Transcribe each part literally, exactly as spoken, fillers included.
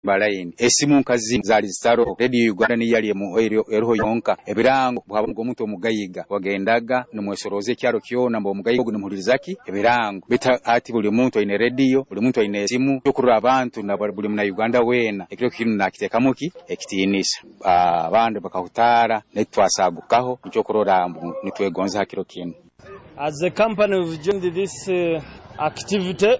balaini esimu nkazi zali zitaro radio Uganda ni yali mu eroho yonka ebirango bwabwo omuntu omugayiga wagendaga nomwesoroze kyaro kyona mbo omugayiga gunumulirizaki ebirango bita ati buli muntu ine radio buli muntu ine esimu yokurura abantu na buli mu Uganda wena ekiro kinu nakitekamuki ekitinisha abantu bakahutara netwasagukaho cyo kurora nitwegonza hakiro kinu. As a company we've joined this uh, activity.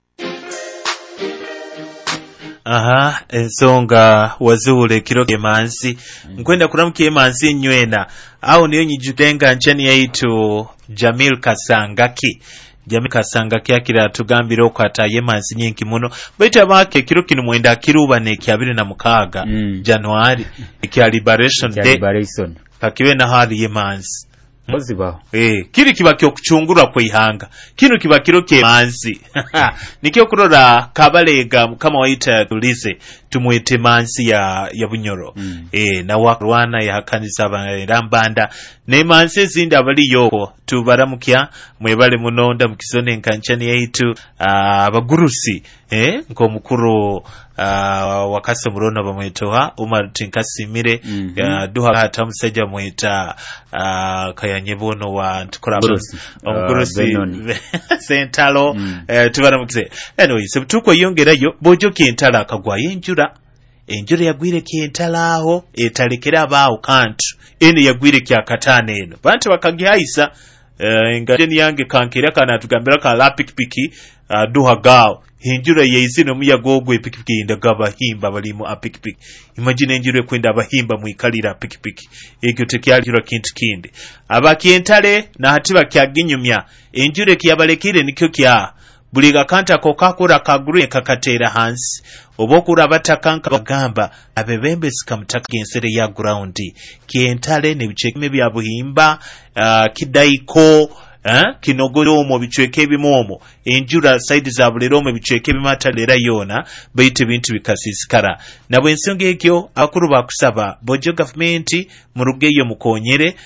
Aha, ensonga wazule kiro kemansi nkwenda kuramukiye mansi nywena au niyo nyijutenga nchani yaitu Jamil Kasangaki Jamil Kasangaki akira tugambira okwata yemansi nyinki muno baitu abake kiro kinu mwenda kiruba ne kyabiri na mukaga mm. January kya liberation day liberation kakiwe na hali yemansi Moziba. Eh, kiri kiba kyo kuchungura kweihanga. Kino kiba kiro kemansi. Nikyo kurora kabalega kama waita tulize tumwete mansi ya ya Bunyoro. Mm. Eh, na wakrwana ya kanisa barambanda. Ne mansi zindi abali yoko tubaramukya mwebale munonda mukizone nkanchani yaitu abagurusi eh nko mukuru uh, wakase murona bamwetoha Umar Tinkasimire mm -hmm. uh, duha hata musajja mweta uh, kayanyebono wa tukoraba omugurusi uh, sentalo mm. uh, tubaramukise anyway sebutuko yongerayo bojo kentala akagwaye enjura enjura yagwire kentala aho etalekera abaho kantu ene yagwire kya katane eno bantu bakagihayisa uh, ngajeni yange kankira kana tugambira ka la pikipiki uh, duha gao hinjura yeizino muyagogwe pikipiki indagaba himba balimu apikipiki. Imagine enjure kwenda abahimba muikalira pikipiki ekyo tekyalira kintu kindi abakientale na hatiba kyaginyumya enjure kiyabalekire nikyo kya buliga kanta kokakura kagure kakatera hansi obokura batakanka bagamba abebembe sikamutaka gensere ya ground kientale ne bichekime bya buhimba uh, kidaiko eh kinogoro mu bichweke bimomo enjura side za bulero mu bichweke bimata lera yona bayite bintu bikasisikara nabwe ensonga ekyo akuru bakusaba bojo government mu rugeyo mukonyere